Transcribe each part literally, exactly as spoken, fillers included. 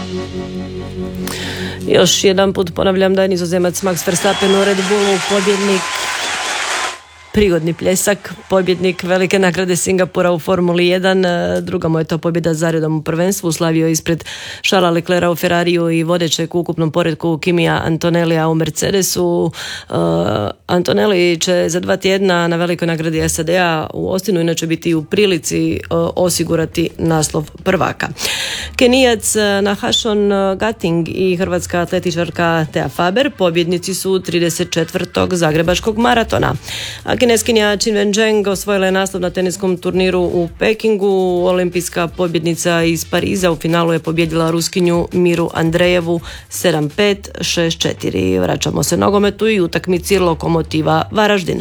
Još jedan put ponavljam da je Nizozemac Max Verstappen u Red Bullu pobjednik, prigodni pljesak, pobjednik velike nagrade Singapura u Formuli jedan. Druga mu je to pobjeda zaredom u prvenstvu. Slavio je ispred Charlesa Leclerca u Ferrariju i vodećeg u ukupnom poretku Kimija Antonellija u Mercedesu. Uh, Antonelli će za dva tjedna na velikoj nagradi S A D-a u Austinu inače biti u prilici uh, osigurati naslov prvaka. Kenijac Nahashon Gatting i hrvatska atletičarka Thea Faber pobjednici su trideset četvrtog zagrebačkog maratona. A kineskinja Qin Wencheng osvojila je naslov na teniskom turniru u Pekingu. Olimpijska pobjednica iz Pariza u finalu je pobjedila Ruskinju Miru Andrejevu sedam pet, šest četiri. Vraćamo se nogometu i utakmici Lokomotiva Varaždin.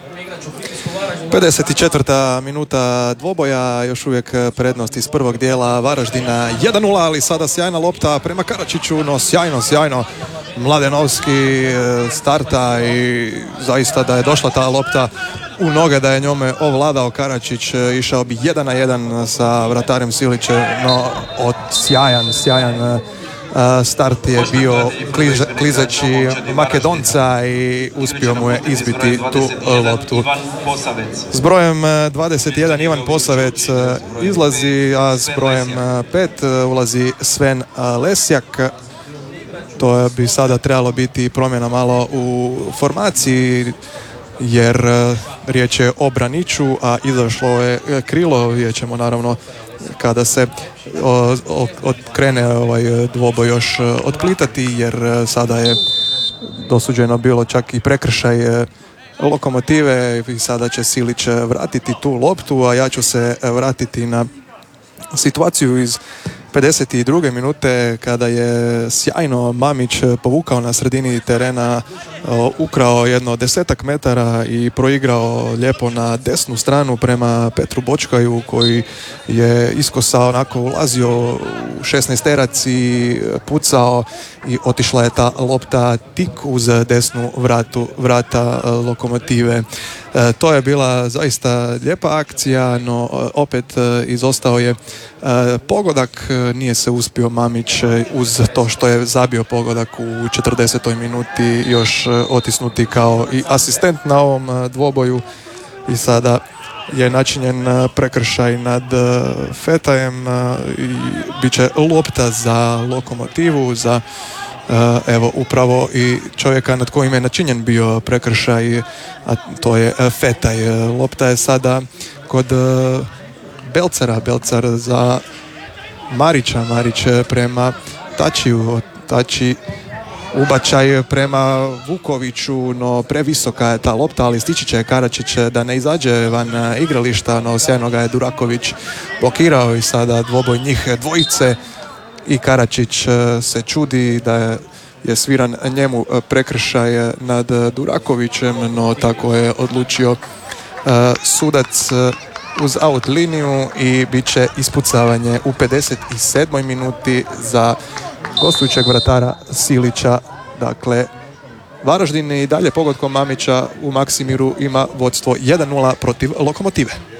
pedeset četvrta minuta dvoboja, još uvijek prednost iz prvog dijela Varaždina jedan nula, ali sada sjajna lopta prema Karačiću, no sjajno, sjajno Mladenovski starta i zaista da je došla ta lopta u noge, da je njome ovladao Karačić, išao bi jedan na jedan sa vratarem Silićem, no od sjajan, sjajan start je bio kliže, klizeći Makedonca i uspio mu je izbiti tu loptu. S brojem dvadeset jedan Ivan Posavec izlazi, a s brojem pet ulazi Sven Lesjak. To bi sada trebalo biti promjena malo u formaciji, jer riječ je o Braniću, a izašlo je krilo. Vidjet ćemo naravno kada se o, o, krene ovaj dvoboj još otplitati, jer sada je dosuđeno bilo čak i prekršaj Lokomotive i sada će Silić vratiti tu loptu, a ja ću se vratiti na situaciju iz pedeset druge minute kada je sjajno Mamić povukao na sredini terena, ukrao jedno desetak metara i proigrao lijepo na desnu stranu prema Petru Bočkaju, koji je iskosao, onako ulazio u šesnaesterac i pucao i otišla je ta lopta tik uz desnu vratu, vrata Lokomotive. E, to je bila zaista lijepa akcija, no opet izostao je e, pogodak. Nije se uspio Mamić uz to što je zabio pogodak u četrdesetoj minuti još otisnuti kao i asistent na ovom dvoboju i sada je načinjen prekršaj nad Fetajem i bit će lopta za Lokomotivu, za evo upravo i čovjeka nad kojim je načinjen bio prekršaj, a to je Fetaj. Lopta je sada kod Belcara, Belcar za Marića, Marić prema Tačiju, Tači ubačaj prema Vukoviću, no previsoka je ta lopta, ali stići će Karačić da ne izađe van igrališta, no sjajno ga je Duraković blokirao i sada dvoboj njih dvojice i Karačić se čudi da je, je sviran njemu prekršaj nad Durakovićem, no tako je odlučio uh, sudac uz out liniju i bit će ispucavanje u pedeset sedmoj minuti za gostujućeg vratara Silića. Dakle, Varaždin i dalje pogodkom Mamića u Maksimiru ima vodstvo jedan nula protiv Lokomotive.